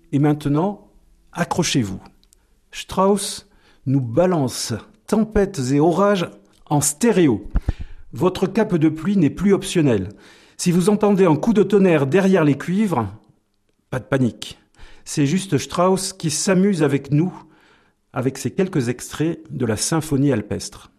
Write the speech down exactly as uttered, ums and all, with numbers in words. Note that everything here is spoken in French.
Et maintenant, accrochez-vous. Strauss nous balance tempêtes et orages en stéréo. Votre cape de pluie n'est plus optionnelle. Si vous entendez un coup de tonnerre derrière les cuivres, pas de panique. C'est juste Strauss qui s'amuse avec nous, avec ces quelques extraits de la symphonie alpestre.